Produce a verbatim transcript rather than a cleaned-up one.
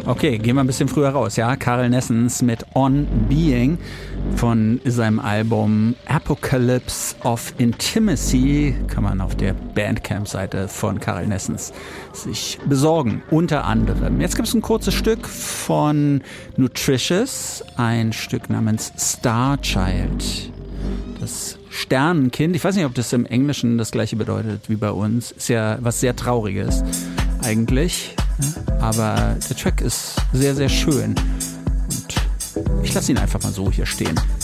Okay, gehen wir ein bisschen früher raus, ja. Karl Nessens mit On Being von seinem Album Apocalypse of Intimacy kann man auf der Bandcamp-Seite von Karl Nessens sich besorgen, unter anderem. Jetzt gibt es ein kurzes Stück von Nutritious, ein Stück namens Star Child. Das Sternenkind, ich weiß nicht, ob das im Englischen das gleiche bedeutet wie bei uns, ist ja was sehr Trauriges eigentlich, aber der Track ist sehr, sehr schön und ich lasse ihn einfach mal so hier stehen.